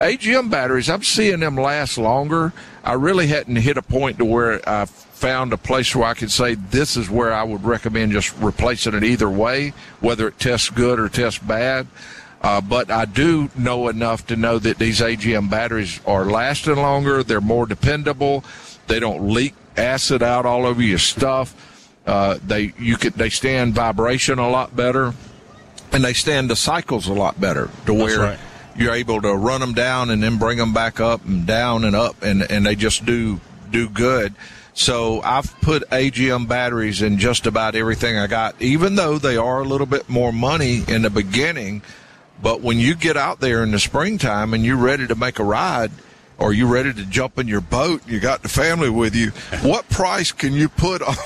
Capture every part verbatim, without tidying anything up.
A G M batteries, I'm seeing them last longer. I really hadn't hit a point to where I found a place where I could say this is where I would recommend just replacing it either way, whether it tests good or tests bad. Uh, but I do know enough to know that these A G M batteries are lasting longer. They're more dependable. They don't leak acid out all over your stuff. Uh, they you could they stand vibration a lot better, and they stand the cycles a lot better to where right. you're able to run them down and then bring them back up and down and up, and, and they just do do good. So I've put A G M batteries in just about everything I got, even though they are a little bit more money in the beginning. But when you get out there in the springtime and you're ready to make a ride, or you're ready to jump in your boat, you got the family with you, what price can you put on,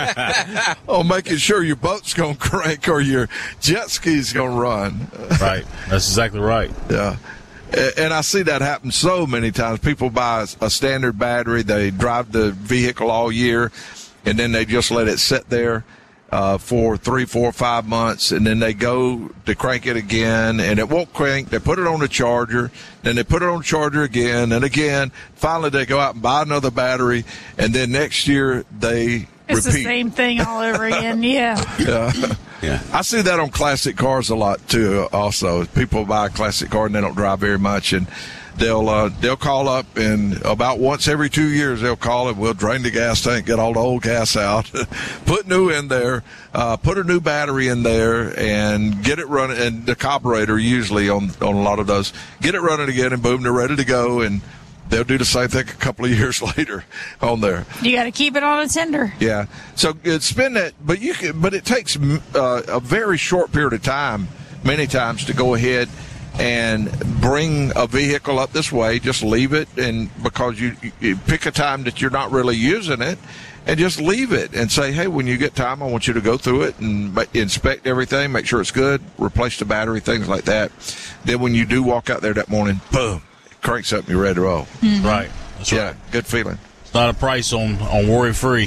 on making sure your boat's going to crank or your jet ski's going to run? Right. That's exactly right. Yeah. And I see that happen so many times. People buy a standard battery, they drive the vehicle all year, and then they just let it sit there uh, for three, four, five months, and then they go to crank it again, and it won't crank. They put it on the charger, then they put it on the charger again and again. Finally, they go out and buy another battery, and then next year they It's repeat. the same thing all over again, yeah. Yeah. Yeah. I see that on classic cars a lot too. Also, people buy a classic car and they don't drive very much, and they'll uh, they'll call up, and about once every two years they'll call and we'll drain the gas tank, get all the old gas out, put new in there, uh, put a new battery in there, and get it running. And the carburetor usually on on a lot of those, get it running again, and boom, they're ready to go. And they'll do the same thing a couple of years later on there. You got to keep it on a tender. Yeah. So it's spend that, but you can, but it takes uh, a very short period of time, many times, to go ahead and bring a vehicle up this way. Just leave it, and because you, you pick a time that you're not really using it, and just leave it and say, hey, when you get time, I want you to go through it and inspect everything, make sure it's good, replace the battery, things like that. Then when you do walk out there that morning, boom, cranks up and you're ready to roll. Mm-hmm. Right. That's yeah, right. good feeling. It's not a price on, on worry-free.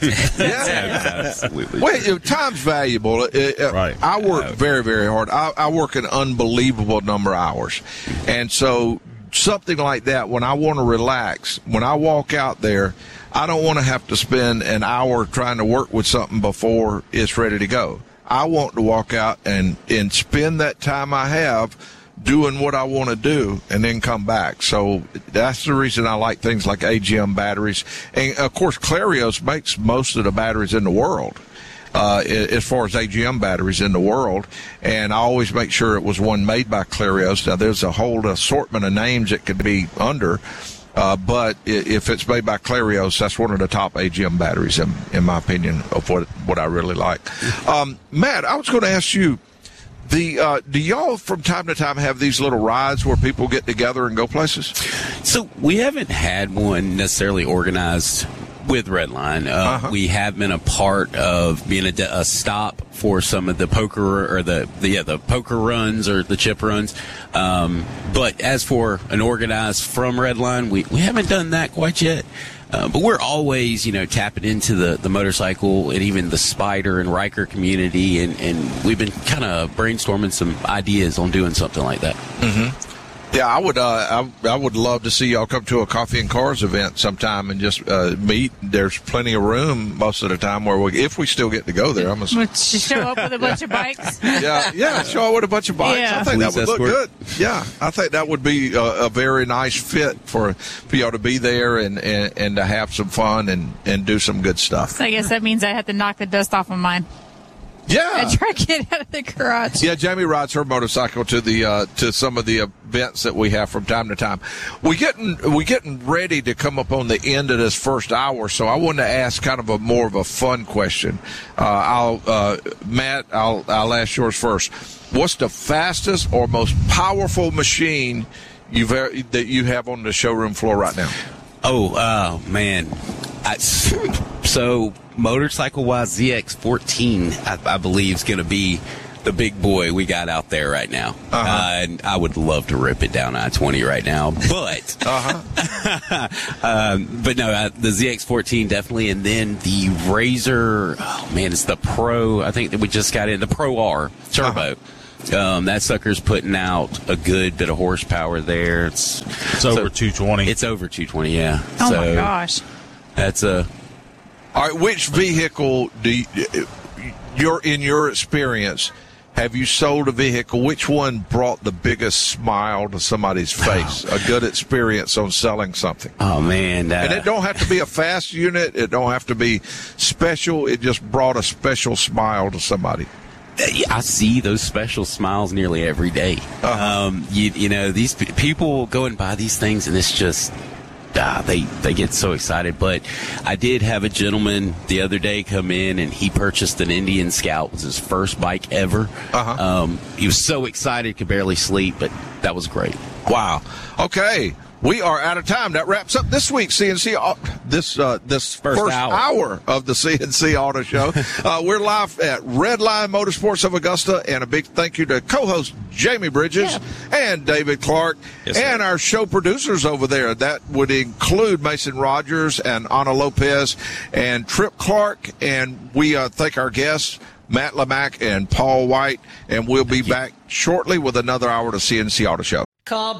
Yeah. Absolutely. Well, time's valuable. It, it, Right. I work very, very hard. I, I work an unbelievable number of hours. And so something like that, when I want to relax, when I walk out there, I don't want to have to spend an hour trying to work with something before it's ready to go. I want to walk out and, and spend that time I have doing what I want to do and then come back. So that's the reason I like things like A G M batteries. And, of course, Clarios makes most of the batteries in the world, uh, as far as A G M batteries in the world. And I always make sure it was one made by Clarios. Now, there's a whole assortment of names it could be under. Uh, but if it's made by Clarios, that's one of the top A G M batteries, in, in my opinion, of what what I really like. Um, Matt, I was going to ask you, the uh, do y'all from time to time have these little rides where people get together and go places? So we haven't had one necessarily organized with Redline. Uh, Uh-huh. We have been a part of being a, a stop for some of the poker or the, the yeah the poker runs or the chip runs. Um, but as for an organized from Redline, we, we haven't done that quite yet. Uh, but we're always, you know, tapping into the, the motorcycle and even the Spider and Riker community, and, and we've been kind of brainstorming some ideas on doing something like that. Mm-hmm. Yeah, I would. Uh, I, I would love to see y'all come to a Coffee and Cars event sometime and just uh, meet. There's plenty of room most of the time where we, if we still get to go there, I'm gonna Just show up with a bunch of bikes. yeah, yeah, show up with a bunch of bikes. Yeah. I think that Police would look escort. good. Yeah, I think that would be a, a very nice fit for for y'all to be there and, and, and to have some fun and, and do some good stuff. So I guess that means I have to knock the dust off of mine. Yeah, I try to get out of the garage. Yeah, Jamie rides her motorcycle to the uh, to some of the events that we have from time to time. We getting we getting ready to come up on the end of this first hour, so I wanted to ask kind of a more of a fun question. Uh, I'll uh, Matt, I'll I'll ask yours first. What's the fastest or most powerful machine you've ever, that you have on the showroom floor right now? Oh, uh, man. I, so, motorcycle-wise, Z X fourteen, I, I believe, is going to be the big boy we got out there right now. Uh-huh. Uh, and I would love to rip it down I twenty right now. But, Uh-huh. um, but no, uh, the Z X fourteen definitely. And then the Razor, oh, man, it's the Pro. I think that we just got in, the Pro R Turbo. Uh-huh. Um, that sucker's putting out a good bit of horsepower there. It's, It's over two twenty. It's over two twenty, yeah. Oh so my gosh. That's a. All right, which vehicle do you, you're in your experience? Have you sold a vehicle? Which one brought the biggest smile to somebody's face? A good experience on selling something. Oh man! Uh, And it don't have to be a fast unit. It don't have to be special. It just brought a special smile to somebody. I see those special smiles nearly every day. Uh-huh. Um, you, you know, these p- people go and buy these things, and it's just. Ah, they they get so excited. But I did have a gentleman the other day come in, and he purchased an Indian Scout. It was his first bike ever. Uh-huh. Um, he was so excited, could barely sleep, but that was great. Wow. Okay. We are out of time. That wraps up this week's C N C, au- this uh, this first, First hour. hour of the C N C Auto Show. uh, we're live at Redline Motorsports of Augusta, and a big thank you to co-host Jamie Bridges and David Clark, Yes, sir. and our show producers over there. That would include Mason Rogers and Ana Lopez and Trip Clark, and we uh, thank our guests, Matt Lamack and Paul White, and we'll be back shortly with another hour of the C N C Auto Show. Call